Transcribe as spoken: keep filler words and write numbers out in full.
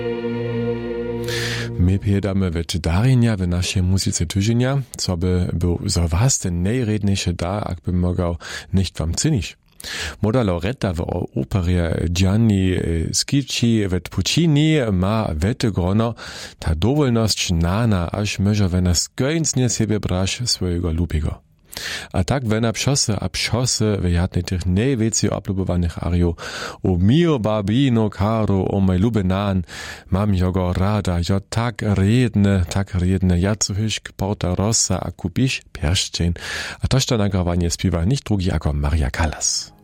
My pjedamy w Darinja w naszej muzyce tydzienia, co by był za was ten najredniejszy dar, jakby mogał nicht wam cynić. Moda Loretta w operie Gianni Schicchi w Puccini ma wete grono, ta dowolność nana, aż może wena skończnie siebie brać swojego lubiego. A tak wena pszosy a pszosy w jadnej tych najwięcej oblubowanych ariów o mio babino caro, o mej lubenan, mam jogo rada, jo tak redne, tak redne, ja zu hyszk porta rossa a kupisz pierścień, a toż to nagrawanie śpiewa nicht drugi jako Maria Callas.